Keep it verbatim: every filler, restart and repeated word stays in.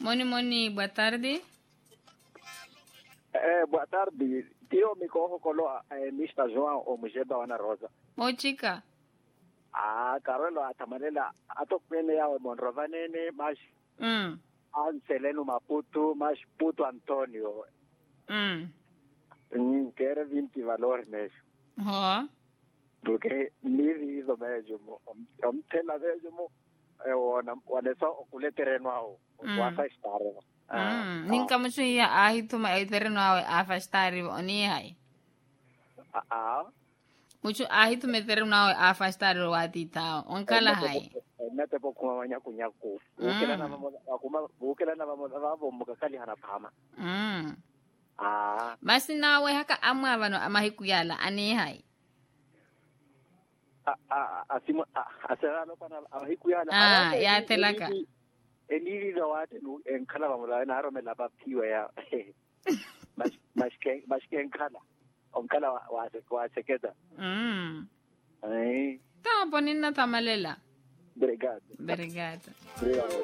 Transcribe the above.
Moni Moni, boa tarde. É, boa tarde. Tio me colo é Mister João ou Mujeba Ana Rosa. Ô, chica. Ah, Carolo atamanela atokpene ya Monrovanene mas Hum. Anseleno Maputo mas Puto Antônio. Hum. Hum, quero vinte valores mesmo. Ó. Porque niri izo mesmo. Omtela mesmo é o wana só okule terreno ao. Wasa estare. Mm. Ninka mo siya ahito ma terreno a afastare oni hai. Ah, ah. Mucho ahito me terreno a afastare o atita. Onkala hai. Nete po kuma nyaku nyaku. Ukela na mamo akuma ukela na mamo babo mukakali hana fama. Mm. Ah. Basi nawe haka amwa bano amahikuyala ani hai. Ah ah asimo asala pana ahikuyala. Ah, ya telaka. Elili da wate nu enkala bamula na rome la bapiwa ya. Mas mas ke mas ke enkala. Onkala wa wa seketa. Mm. Ai. Tá, bonina tamalela. Obrigado. Obrigada. Obrigado.